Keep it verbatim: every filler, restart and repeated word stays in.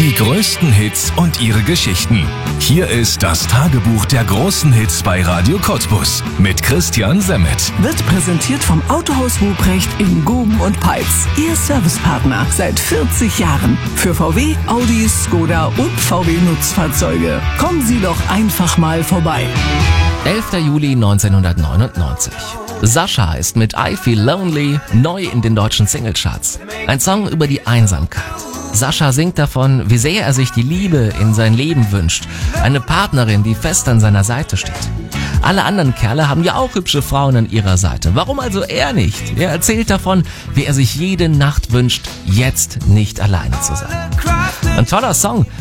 Die größten Hits und ihre Geschichten. Hier ist das Tagebuch der großen Hits bei Radio Cottbus mit Christian Semmet. Wird präsentiert vom Autohaus Ruprecht in Guben und Peitz. Ihr Servicepartner seit vierzig Jahren. Für V W, Audi, Skoda und V W Nutzfahrzeuge. Kommen Sie doch einfach mal vorbei. elfter Juli neunzehnhundertneunundneunzig. Sascha ist mit I Feel Lonely neu in den deutschen Singlecharts. Ein Song über die Einsamkeit. Sascha singt davon, wie sehr er sich die Liebe in sein Leben wünscht. Eine Partnerin, die fest an seiner Seite steht. Alle anderen Kerle haben ja auch hübsche Frauen an ihrer Seite. Warum also er nicht? Er erzählt davon, wie er sich jede Nacht wünscht, jetzt nicht alleine zu sein. Ein toller Song.